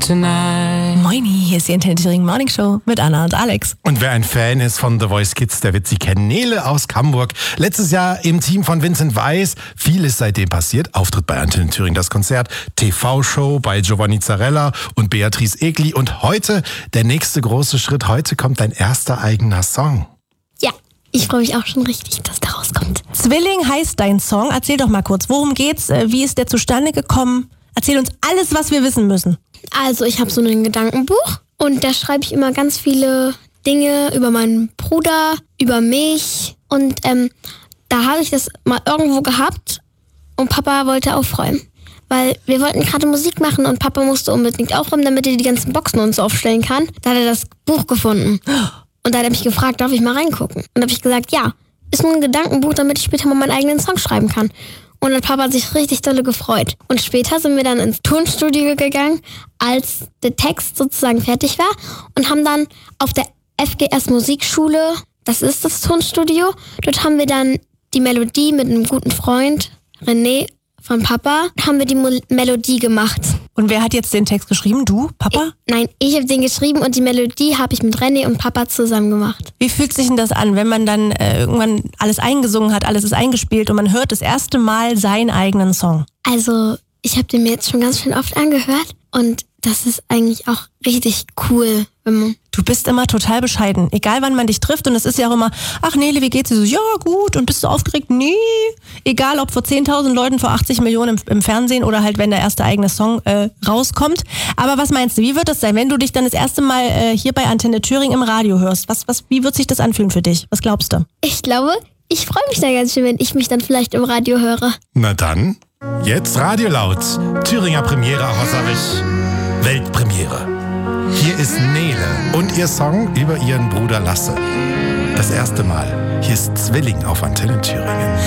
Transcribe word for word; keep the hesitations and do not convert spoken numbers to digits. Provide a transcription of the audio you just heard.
tonight. Moini, hier ist die Antenne Thüringen Morning Show mit Anna und Alex. Und wer ein Fan ist von The Voice Kids, der wird sie kennen. Nele aus Hamburg. Letztes Jahr im Team von Vincent Weiss. Viel ist seitdem passiert. Auftritt bei Antenne Thüringen, das Konzert, T V-Show bei Giovanni Zarella und Beatrice Egli. Und heute der nächste große Schritt. Heute kommt dein erster eigener Song. Ja, ich freue mich auch schon richtig, dass der rauskommt. Zwilling heißt dein Song. Erzähl doch mal kurz, worum geht's? Wie ist der zustande gekommen? Erzähl uns alles, was wir wissen müssen. Also ich habe so ein Gedankenbuch und da schreibe ich immer ganz viele Dinge über meinen Bruder, über mich. Und ähm, da habe ich das mal irgendwo gehabt und Papa wollte aufräumen. Weil wir wollten gerade Musik machen und Papa musste unbedingt aufräumen, damit er die ganzen Boxen und so aufstellen kann. Da hat er das Buch gefunden. Und da hat er mich gefragt, darf ich mal reingucken? Und da habe ich gesagt, ja, ist nur ein Gedankenbuch, damit ich später mal meinen eigenen Song schreiben kann. Und dann Papa hat sich richtig dolle gefreut. Und später sind wir dann ins Tonstudio gegangen, als der Text sozusagen fertig war. Und haben dann auf der F G S Musikschule, das ist das Tonstudio, dort haben wir dann die Melodie mit einem guten Freund, René von Papa, haben wir die Mo- Melodie gemacht. Und wer hat jetzt den Text geschrieben? Du, Papa? Ich, nein, ich habe den geschrieben und die Melodie habe ich mit René und Papa zusammen gemacht. Wie fühlt sich denn das an, wenn man dann äh, irgendwann alles eingesungen hat, alles ist eingespielt und man hört das erste Mal seinen eigenen Song? Also, ich habe den mir jetzt schon ganz schön oft angehört und das ist eigentlich auch richtig cool, wenn man... Du bist immer total bescheiden, egal wann man dich trifft. Und es ist ja auch immer, ach Nele, wie geht's dir? So, ja gut. Und bist du aufgeregt? Nee. Egal, ob vor zehntausend Leuten, vor achtzig Millionen im, im Fernsehen oder halt, wenn der erste eigene Song äh, rauskommt. Aber was meinst du, wie wird das sein, wenn du dich dann das erste Mal äh, hier bei Antenne Thüringen im Radio hörst? Was, was, wie wird sich das anfühlen für dich? Was glaubst du? Ich glaube, ich freue mich da ganz schön, wenn ich mich dann vielleicht im Radio höre. Na dann, jetzt Radio laut. Thüringer Premiere, auch was sag ich? Weltpremiere. Hier ist Nele und ihr Song über ihren Bruder Lasse. Das erste Mal. Hier ist Zwilling auf Antenne Thüringen.